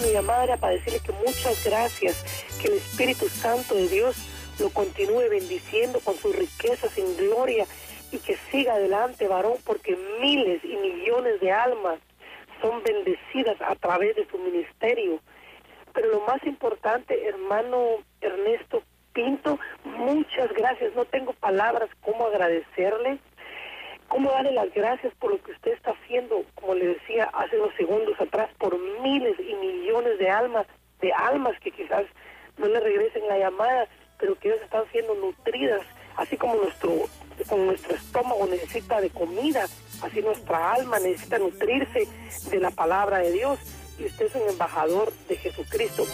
Mi llamada era para decirle que muchas gracias, que el Espíritu Santo de Dios lo continúe bendiciendo con sus riquezas en gloria y que siga adelante, varón, porque miles y millones de almas son bendecidas a través de su ministerio. Pero lo más importante, hermano Ernesto Pinto, muchas gracias. No tengo palabras cómo agradecerle, cómo darle las gracias por lo que usted está haciendo, como le decía hace unos segundos atrás, por miles y millones de almas que quizás no le regresen la llamada, pero que ellos están siendo nutridas, así como nuestro estómago necesita de comida, así nuestra alma necesita nutrirse de la palabra de Dios, y usted es un embajador de Jesucristo.